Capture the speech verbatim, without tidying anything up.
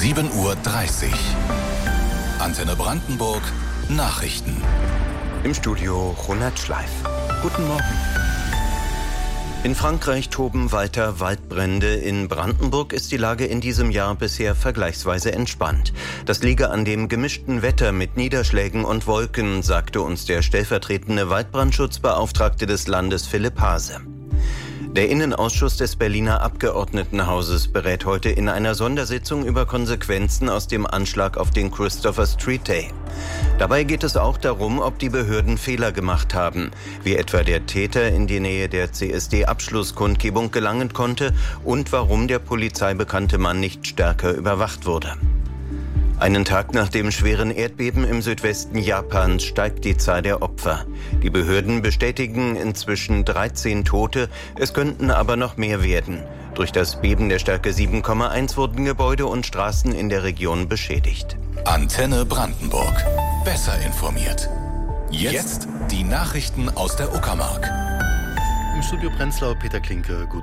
sieben Uhr dreißig. Antenne Brandenburg Nachrichten. Im Studio Ronald Schleif. Guten Morgen. In Frankreich toben weiter Waldbrände. In Brandenburg ist die Lage in diesem Jahr bisher vergleichsweise entspannt. Das liege an dem gemischten Wetter mit Niederschlägen und Wolken, sagte uns der stellvertretende Waldbrandschutzbeauftragte des Landes Philipp Hase. Der Innenausschuss des Berliner Abgeordnetenhauses berät heute in einer Sondersitzung über Konsequenzen aus dem Anschlag auf den Christopher Street Day. Dabei geht es auch darum, ob die Behörden Fehler gemacht haben, wie etwa der Täter in die Nähe der C S D-Abschlusskundgebung gelangen konnte und warum der polizeibekannte Mann nicht stärker überwacht wurde. Einen Tag nach dem schweren Erdbeben im Südwesten Japans steigt die Zahl der Opfer. Die Behörden bestätigen inzwischen dreizehn Tote, es könnten aber noch mehr werden. Durch das Beben der Stärke sieben Komma eins wurden Gebäude und Straßen in der Region beschädigt. Antenne Brandenburg. Besser informiert. Jetzt die Nachrichten aus der Uckermark. Im Studio Prenzlau Peter Klinke, guten